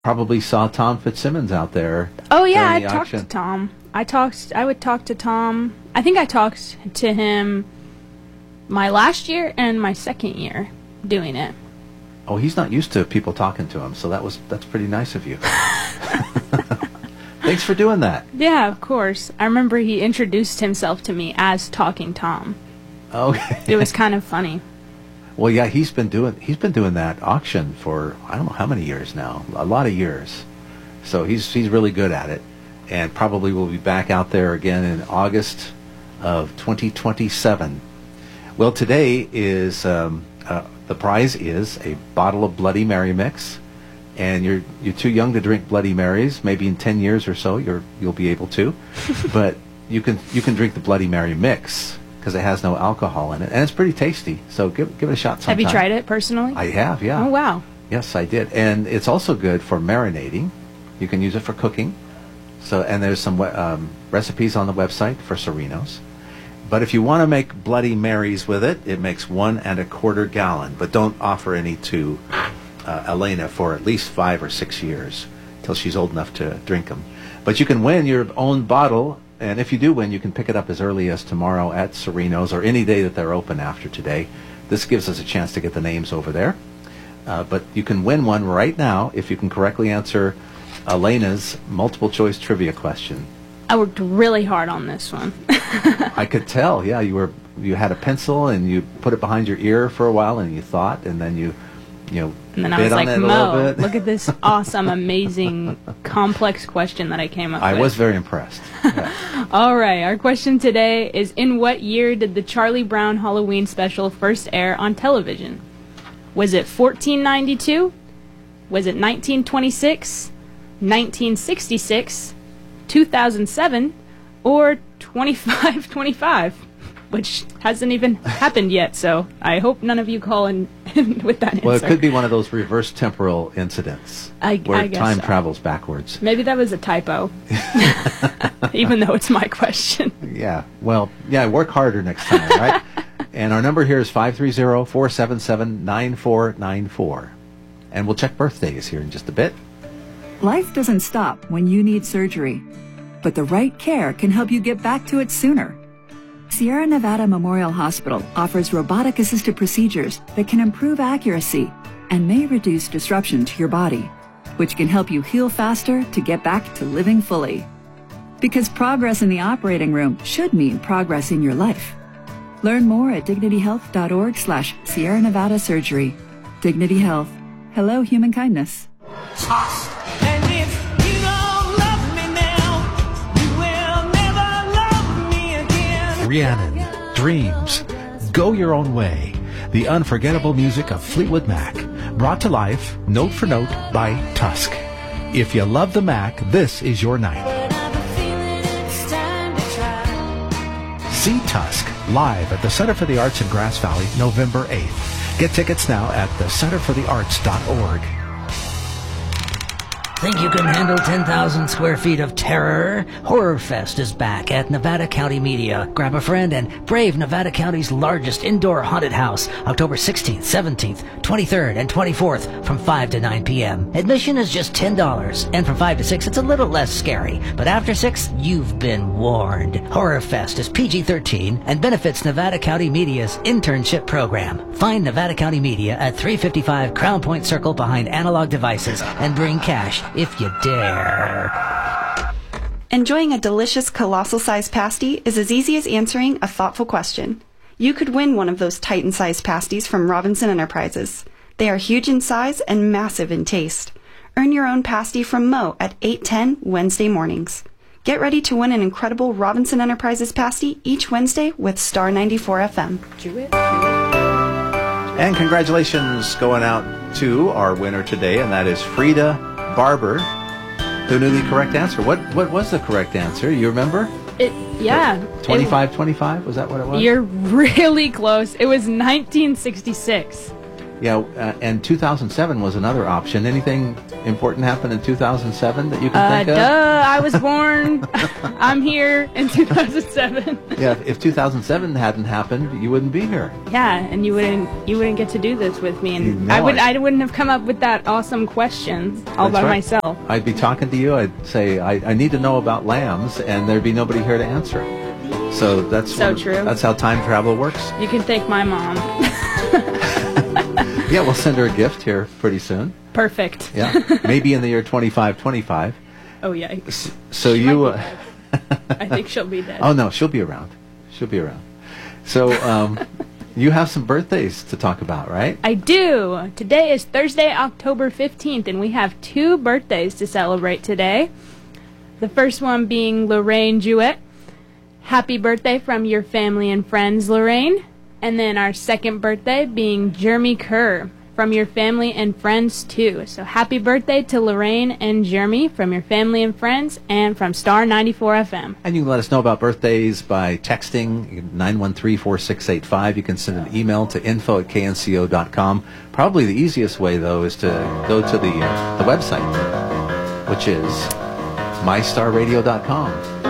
probably saw Tom Fitzsimmons out there. Oh yeah, I during the talked auction. to Tom. I would talk to Tom. I think I talked to him my last year and my second year doing it. Oh, he's not used to people talking to him, so that's pretty nice of you. Thanks for doing that. Yeah, of course. I remember he introduced himself to me as Talking Tom. Okay. It was kind of funny. Well, yeah, he's been doing that auction for I don't know how many years now, a lot of years. So he's really good at it, and probably will be back out there again in August of 2027. Well, today is the prize is a bottle of Bloody Mary mix, and you're too young to drink Bloody Marys. Maybe in 10 years or so you'll be able to, but you can drink the Bloody Mary mix, because it has no alcohol in it, and it's pretty tasty. So give it a shot sometime. Have you tried it personally? I have, yeah. Oh, wow. Yes, I did. And it's also good for marinating. You can use it for cooking. So, and there's some recipes on the website for Serenos. But if you want to make Bloody Marys with it, it makes 1 1/4 gallon. But don't offer any to Elena for at least 5 or 6 years, till she's old enough to drink them. But you can win your own bottle. And if you do win, you can pick it up as early as tomorrow at Serenos, or any day that they're open after today. This gives us a chance to get the names over there. But you can win one right now if you can correctly answer Elena's multiple choice trivia question. I worked really hard on this one. I could tell, yeah. You had a pencil and you put it behind your ear for a while and you thought, and then you and then I was like, Mo, look at this awesome, amazing, complex question that I came up with. I was very impressed. Yeah. All right, our question today is, in what year did the Charlie Brown Halloween special first air on television? Was it 1492? Was it 1926? 1966? 2007? Or 2525? Which hasn't even happened yet, so I hope none of you call in with that answer. Well, it could be one of those reverse temporal incidents where I guess time so. travels backwards. Maybe that was a typo, even though it's my question. Yeah, well, yeah, work harder next time, right? And our number here is 530-477-9494. And we'll check birthdays here in just a bit. Life doesn't stop when you need surgery, but the right care can help you get back to it sooner. Sierra Nevada Memorial Hospital offers robotic-assisted procedures that can improve accuracy and may reduce disruption to your body, which can help you heal faster to get back to living fully. Because progress in the operating room should mean progress in your life. Learn more at dignityhealth.org/Sierra Nevada Surgery. Dignity Health. Hello, human kindness. Rhiannon, Dreams, Go Your Own Way, the unforgettable music of Fleetwood Mac, brought to life, note for note, by Tusk. If you love the Mac, this is your night. See Tusk live at the Center for the Arts in Grass Valley, November 8th. Get tickets now at thecenterforthearts.org. Think you can handle 10,000 square feet of terror? Horror Fest is back at Nevada County Media. Grab a friend and brave Nevada County's largest indoor haunted house, October 16th, 17th, 23rd, and 24th from 5 to 9 p.m. Admission is just $10, and from 5 to 6 it's a little less scary. But after 6, you've been warned. Horror Fest is PG-13 and benefits Nevada County Media's internship program. Find Nevada County Media at 355 Crown Point Circle behind Analog Devices and bring cash if you dare. Enjoying a delicious colossal-sized pasty is as easy as answering a thoughtful question. You could win one of those Titan-sized pasties from Robinson Enterprises. They are huge in size and massive in taste. Earn your own pasty from Mo at 8:10 Wednesday mornings. Get ready to win an incredible Robinson Enterprises pasty each Wednesday with Star 94 FM. And congratulations going out to our winner today, and that is Frida Barber, who knew the correct answer. What was the correct answer? You remember? 25-25? Was that what it was? You're really close. It was 1966. Yeah, and 2007 was another option. Anything important happened in 2007 that you can think of? I was born. I'm here in 2007. Yeah, if 2007 hadn't happened, you wouldn't be here. Yeah, and you wouldn't get to do this with me, and No, I wouldn't have come up with that awesome question all That's by right. myself. I'd be talking to you. I'd say, I need to know about lambs, and there'd be nobody here to answer. So that's So true. That's how time travel works. You can thank my mom. Yeah, we'll send her a gift here pretty soon. Perfect. Yeah, maybe in the year 2525. Oh yeah. So She you. might be dead. I think she'll be dead. Oh no, she'll be around. She'll be around. So you have some birthdays to talk about, right? I do. Today is Thursday, October 15th, and we have 2 birthdays to celebrate today. The first one being Lorraine Jewett. Happy birthday from your family and friends, Lorraine. And then our second birthday being Jeremy Kerr from your family and friends, too. So happy birthday to Lorraine and Jeremy from your family and friends and from Star 94 FM. And you can let us know about birthdays by texting 913-4685. You can send an email to info@knco.com. Probably the easiest way, though, is to go to the website, which is mystarradio.com.